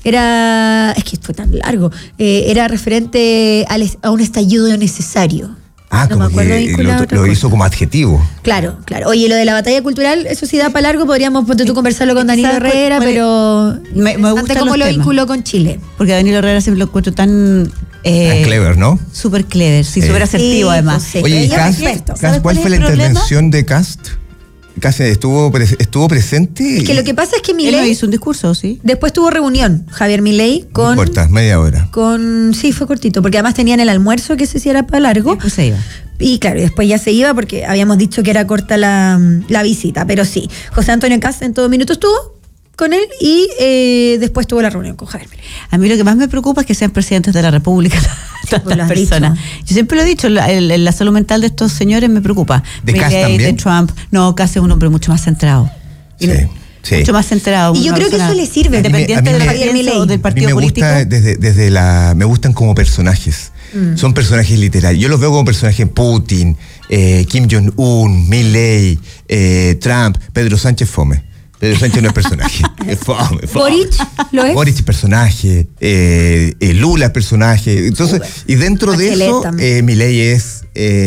es que fue tan largo, era referente a un estallido necesario. Ah, no como me acuerdo que lo hizo como adjetivo. Claro. Oye, lo de la batalla cultural, eso sí da para largo, podríamos tú conversarlo con Danilo Herrera, pero me gusta cómo lo vinculó con Chile. Porque Danilo Herrera siempre lo encuentro tan clever, ¿no? Súper clever, sí, súper asertivo además. Sí, oye, Cast, ¿cuál fue la intervención de Cast? Casi estuvo presente. Es que lo que pasa es que Milei... Él no hizo un discurso, ¿sí? Después tuvo reunión, Javier Milei, con... Cortas, media hora. Sí, fue cortito, porque además tenían el almuerzo que se era para largo. Y después se iba. Y claro, después ya se iba porque habíamos dicho que era corta la visita. Pero sí, José Antonio Kast en todo minuto estuvo con él y después tuvo la reunión con Javier Milei. A mí lo que más me preocupa es que sean presidentes de la República tantas personas. Yo siempre lo he dicho, la salud mental de estos señores me preocupa. ¿De Kast también? De Trump. No, Kast es un hombre mucho más centrado. Sí. Mucho más centrado. Y yo creo que eso le sirve. Independiente de Javier Milei o del partido político. Me gustan como personajes. Son personajes literarios. Yo los veo como personajes Putin, Kim Jong-un, Milei, Trump, Pedro Sánchez fome. Pedro Sánchez no es personaje. Es fome. Boric lo es. Boric es personaje, Lula es personaje. Entonces, y dentro de eso, Milei es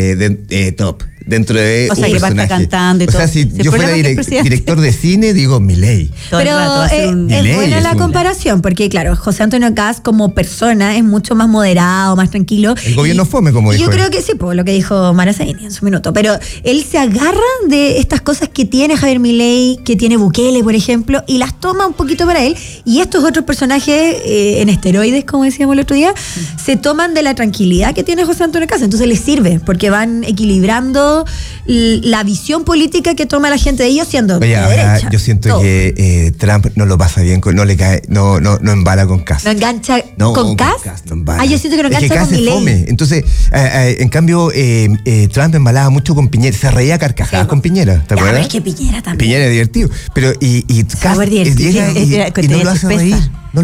top. Dentro de o sea, que va a estar cantando y todo. O sea, si yo fuera director de cine, digo Milei. Pero es buena la comparación, porque claro, José Antonio Kast como persona es mucho más moderado, más tranquilo. El gobierno fome, como dijo. Yo creo que sí, por lo que dijo Marazaini en su minuto. Pero él se agarra de estas cosas que tiene Javier Milei, que tiene Bukele, por ejemplo, y las toma un poquito para él. Y estos otros personajes en esteroides, como decíamos el otro día, se toman de la tranquilidad que tiene José Antonio Kast. Entonces les sirve, porque van equilibrando la visión política que toma la gente de ellos siendo de derecha. Yo siento que Trump no lo pasa bien, no le cae, no embala con Kast. ¿No engancha con Kast? No embala. Yo siento que no engancha con Milei. Fome. Entonces, en cambio, Trump embalaba mucho con Piñera, se reía a carcajadas con Piñera, ¿te acuerdas? Es que Piñera también. Piñera es divertido, pero y Kast llega y no lo hace reír.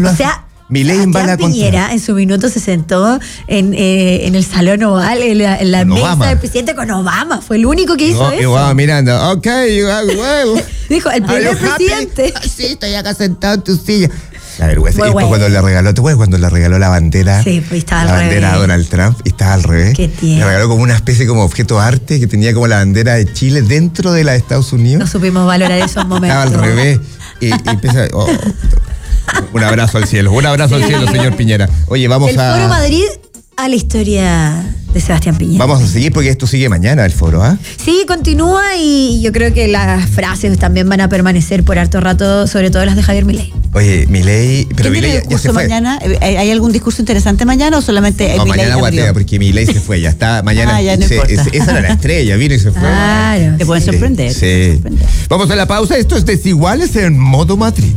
Milei embala con Piñera en su minuto se sentó en el Salón Oval, en la mesa Obama. del presidente con Obama. Fue el único que hizo eso. Y Obama mirando, well. Dijo, el primer presidente. Sí, estoy acá sentado en tu silla. La vergüenza. Y después cuando le regaló, ¿te acuerdas cuando le regaló la bandera? Sí, pues estaba la al bandera revés. a Donald Trump y estaba al revés. Qué tierno. Le regaló como una especie como objeto arte que tenía como la bandera de Chile dentro de la de Estados Unidos. No supimos valorar esos momentos. Estaba al revés. Y empieza. Un abrazo al cielo, señor Piñera. Oye, vamos El Foro Madrid a la historia de Sebastián Piñera. Vamos a seguir porque esto sigue mañana, el foro, ¿ah? Sí, continúa y yo creo que las frases también van a permanecer por harto rato, sobre todo las de Javier Milei. Oye, Milei, pero Milei ya se fue. Mañana? ¿Hay algún discurso interesante mañana o solamente no, mañana guatea, porque Milei se fue, ya está, mañana ya no importa. Esa era la estrella, vino y se fue. Claro. Te pueden sorprender. Sí. Vamos a la pausa, esto es Desiguales en Modo Madrid.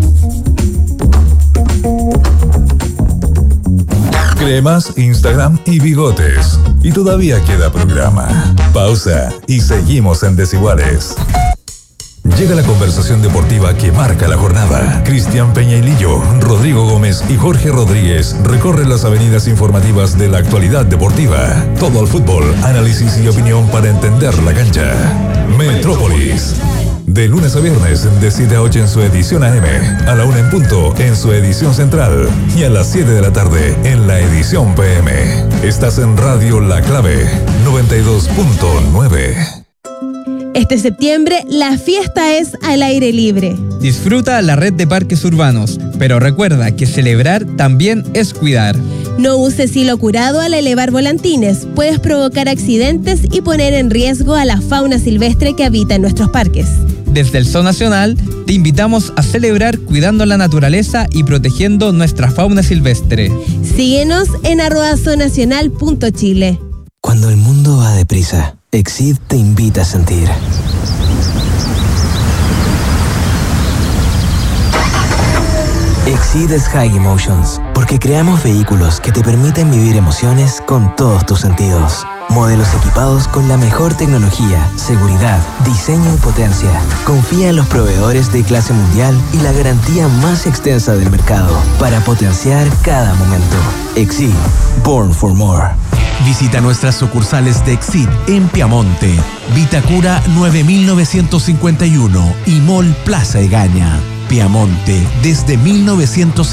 Cremas, Instagram y bigotes. Y todavía queda programa. Pausa y seguimos en Desiguales. Llega la conversación deportiva que marca la jornada. Cristian Peñailillo, Rodrigo Gómez y Jorge Rodríguez recorren las avenidas informativas de la actualidad deportiva. Todo el fútbol, análisis y opinión para entender la cancha. Metrópolis. De lunes a viernes, de 7 a 8 en su edición AM, a la 1 en punto en su edición central y a las 7 de la tarde en la edición PM. Estás en Radio La Clave 92.9. Este septiembre, la fiesta es al aire libre. Disfruta la red de parques urbanos, pero recuerda que celebrar también es cuidar. No uses hilo curado al elevar volantines. Puedes provocar accidentes y poner en riesgo a la fauna silvestre que habita en nuestros parques. Desde el Zoo Nacional, te invitamos a celebrar cuidando la naturaleza y protegiendo nuestra fauna silvestre. Síguenos en @zoonacional.chile. Cuando el mundo va deprisa, Exceed te invita a sentir. Exceed es High Emotions, porque creamos vehículos que te permiten vivir emociones con todos tus sentidos. Modelos equipados con la mejor tecnología, seguridad, diseño y potencia. Confía en los proveedores de clase mundial y la garantía más extensa del mercado para potenciar cada momento. Exceed, born for more. Visita nuestras sucursales de Exceed en Piamonte, Vitacura 9951 y Mall Plaza Egaña. Piamonte, desde 1970.